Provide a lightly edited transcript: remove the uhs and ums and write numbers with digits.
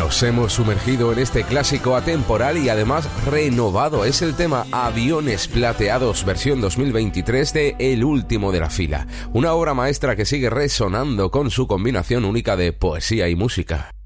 Nos hemos sumergido en este clásico atemporal y además renovado. Es el tema Aviones Plateados, versión 2023 de El Último de la Fila. Una obra maestra que sigue resonando con su combinación única de poesía y música.